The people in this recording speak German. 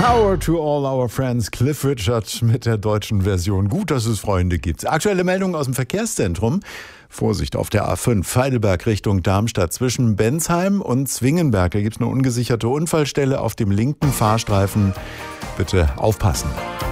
Power to all our friends, Cliff Richard mit der deutschen Version. Gut, dass es Freunde gibt. Aktuelle Meldung aus dem Verkehrszentrum. Vorsicht auf der A5 Heidelberg Richtung Darmstadt zwischen Bensheim und Zwingenberg. Da gibt es eine ungesicherte Unfallstelle auf dem linken Fahrstreifen. Bitte aufpassen.